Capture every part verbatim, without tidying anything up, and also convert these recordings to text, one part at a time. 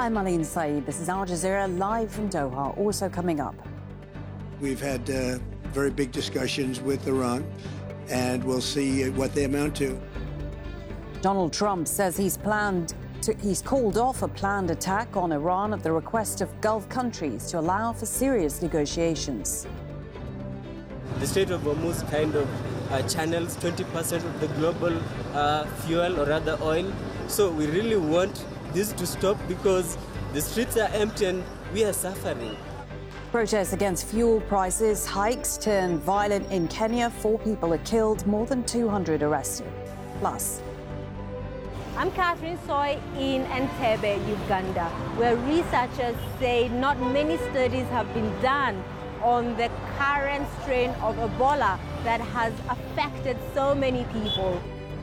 I'm Aline Saeed. This is Al Jazeera live from Doha. Also coming up. We've had uh, very big discussions with Iran, and we'll see what they amount to. Donald Trump says he's planned to, he's called off a planned attack on Iran at the request of Gulf countries to allow for serious negotiations. The Strait of Hormuz kind of uh, channels twenty percent of the global uh, fuel, or rather oil. So we really want this to stop because the streets are empty and we are suffering. Protests against fuel prices hikes turned violent in Kenya. Four people are killed, more than two hundred arrested. Plus, I'm Catherine Soy in Entebbe, Uganda, where researchers say not many studies have been done on the current strain of Ebola that has affected so many people.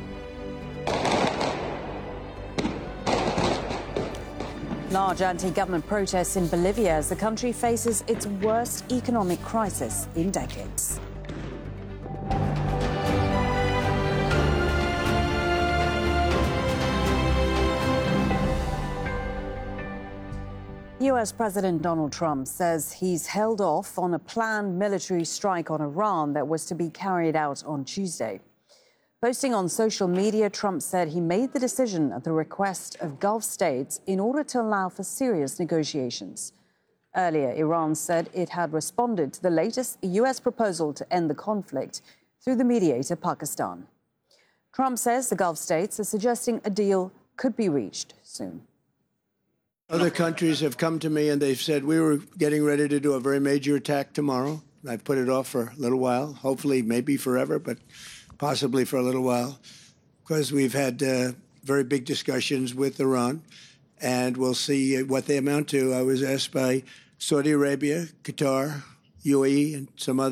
Large anti-government protests in Bolivia as the country faces its worst economic crisis in decades. U S President Donald Trump says he's held off on a planned military strike on Iran that was to be carried out on Tuesday. Posting on social media, Trump said he made the decision at the request of Gulf states in order to allow for serious negotiations. Earlier, Iran said it had responded to the latest U S proposal to end the conflict through the mediator, Pakistan. Trump says the Gulf states are suggesting a deal could be reached soon. Other countries have come to me and they've said we were getting ready to do a very major attack tomorrow. I've put it off for a little while, hopefully maybe forever, but possibly for a little while, because we've had uh, very big discussions with Iran, and we'll see what they amount to. I was asked by Saudi Arabia, Qatar, U A E, and some other